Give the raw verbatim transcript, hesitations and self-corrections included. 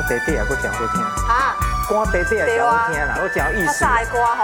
歌短短也搁真好听， 哈， 歌短短也真好听啦，我真有意思。 较早的歌吼。